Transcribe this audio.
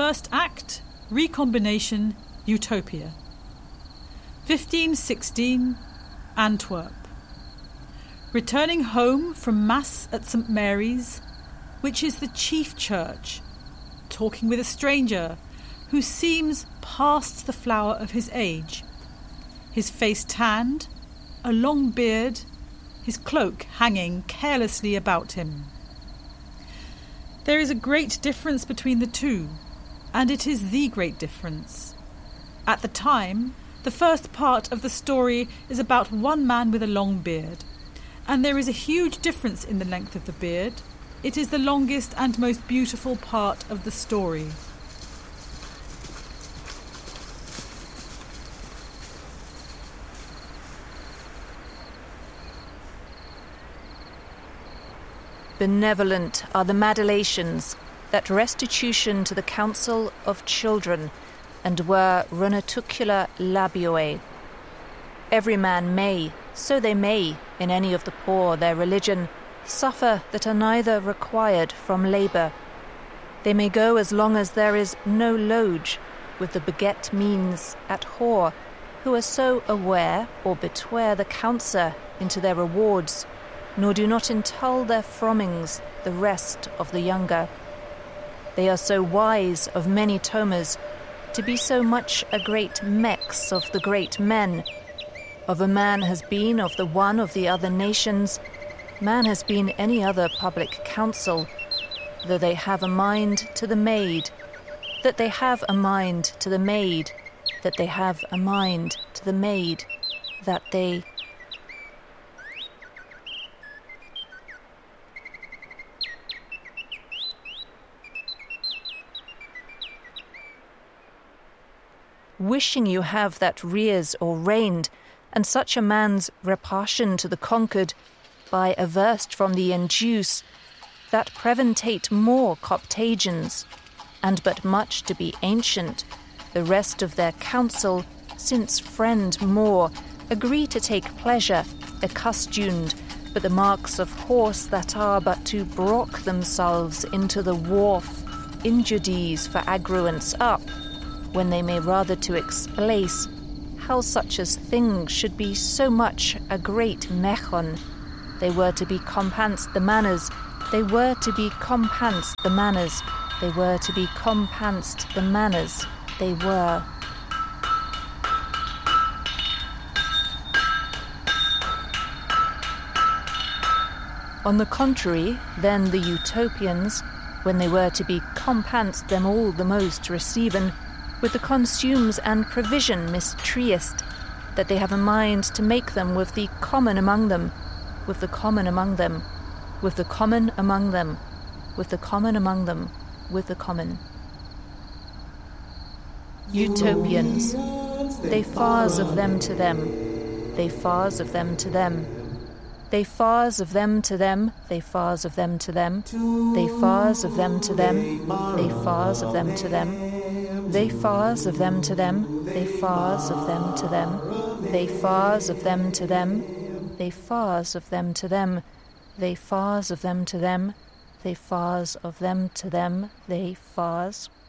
First act, Recombination, Utopia. 1516, Antwerp. Returning home from Mass at St. Mary's, which is the chief church, talking with a stranger who seems past the flower of his age, his face tanned, a long beard, his cloak hanging carelessly about him. There is a great difference between the two, and it is the great difference. At the time, the first part of the story is about one man with a long beard, and there is a huge difference in the length of the beard. It is the longest and most beautiful part of the story. Benevolent are the Madelations, that restitution to the council of children, and were runatucula labioe. Every man may, so they may, in any of the poor their religion, suffer that are neither required from labour. They may go as long as there is no loge, with the beget means at whore, who are so aware or betware the counselor into their rewards, nor do not intull their frommings the rest of the younger. They are so wise of many tomas, to be so much a great mex of the great men. Of a man has been of the one of the other nations, man has been any other public council, though they have a mind to the maid, that they have a mind to the maid, that they have a mind to the maid, that they... Wishing you have that rears or reigned, and such a man's repassion to the conquered, by averst from the induce, that preventate more coptagions, and but much to be ancient, the rest of their counsel, since friend more, agree to take pleasure, accustomed, but the marks of horse that are but to brock themselves into the wharf, injuries for agruance up, when they may rather to explace how such as things should be so much a great mechon. They were to be companst the manners, they were to be companst the manners, they were to be companst the manners, they were. On the contrary, then the Utopians, when they were to be companst them all the most receiven, with the consumes and provision mistriest, that they have a mind to make them with the common among them, with the common among them, with the common among them, with the common among them, with the common. Utopians, they fars of them to them, they fars of them to them, they fars of them to them, they fars of them to them, they fars of them to them, they fars of them to them. They fars of them to them, they fars of them to them, they fars of them to them, they fars of them to them, they fars of them to them, they fars of them to them, they fars.